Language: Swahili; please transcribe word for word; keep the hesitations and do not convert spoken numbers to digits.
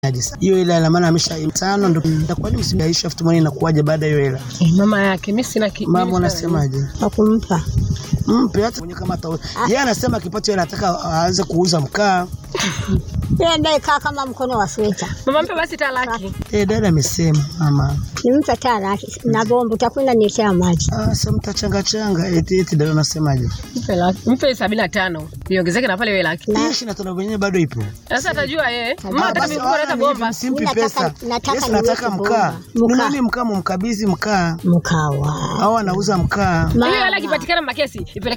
Hiyo hela la maana amesha tano ndio itakuwa ni msibaisha elfu themanini na kuaje baada hiyo hela. Mama yake mimi sina kitu. Mama unasemaje? Hakumpa. Mpe hata kama tao. Yeye anasema kipato yeye anataka aanze kuuza mkaa. Yeye ndiye kaa kama mkono wa sweta. Mama mpe basi talaki. Eh, dada amesema mama. Nimpe talaki na bomba utakwenda niletea maji. Ah, sasa mtachanga changa eti eti dada unasemaje? Mpe laki. Mpe sabini na tano. Niongezeke na pale wewe laki. ishirini na tano wenyewe bado ipo. Sasa atajua yeye. Mama nataka nikuleta bomba. Simpi pesa. Nataka nataka mkaa. Ni nani mkaa mumkabidhi mkaa? Mkaa. Au anauza mkaa. Hiyo hela ikipatikana makesi ipeleke